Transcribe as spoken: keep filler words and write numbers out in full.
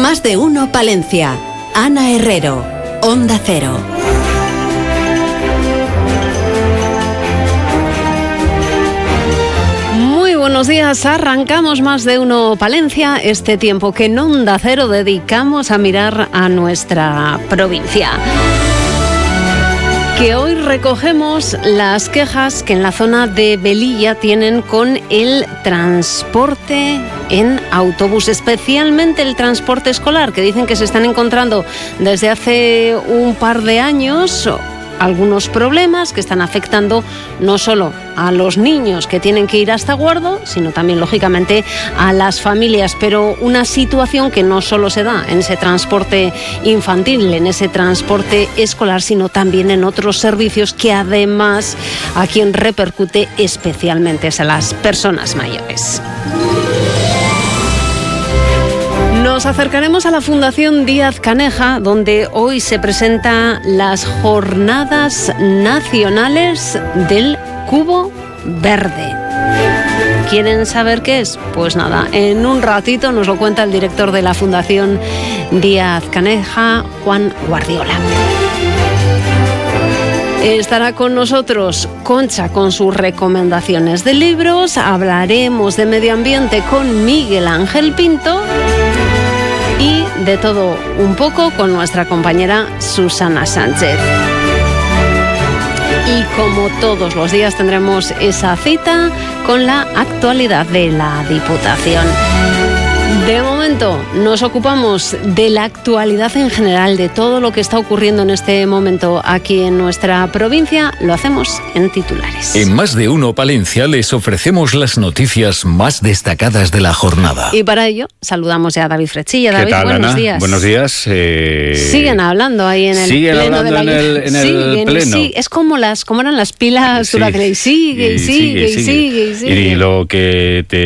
Más de uno Palencia. Ana Herrero, Onda Cero. Muy buenos días, arrancamos Más de uno Palencia, este tiempo que en Onda Cero dedicamos a mirar a nuestra provincia. Que hoy recogemos las quejas que en la zona de Velilla tienen con el transporte en autobús, especialmente el transporte escolar, que dicen que se están encontrando desde hace un par de años algunos problemas que están afectando no solo a los niños que tienen que ir hasta Guardo, sino también, lógicamente, a las familias. Pero una situación que no solo se da en ese transporte infantil, en ese transporte escolar, sino también en otros servicios que además a quien repercute especialmente es a las personas mayores. Nos acercaremos a la Fundación Díaz Caneja, donde hoy se presentan las Jornadas Nacionales del Cubo Verde. ¿Quieren saber qué es? Pues nada, en un ratito nos lo cuenta el director de la Fundación Díaz Caneja, Juan Guardiola. Estará con nosotros Concha con sus recomendaciones de libros. Hablaremos de medio ambiente con Miguel Ángel Pinto. Y de todo un poco con nuestra compañera Susana Sánchez. Y como todos los días tendremos esa cita con la actualidad de la Diputación. De momento nos ocupamos de la actualidad en general, de todo lo que está ocurriendo en este momento aquí en nuestra provincia. Lo hacemos en titulares. En Más de uno Palencia les ofrecemos las noticias más destacadas de la jornada. Y para ello saludamos ya a David Frechilla. David, ¿Qué tal, buenos Ana? días. Buenos días. Eh... Siguen hablando ahí en el Siguen pleno de la en el, en el siguen, pleno. Sí, es como las como eran las pilas Sí, Duracle, y sigue y sigue y sigue y sigue. Y lo que te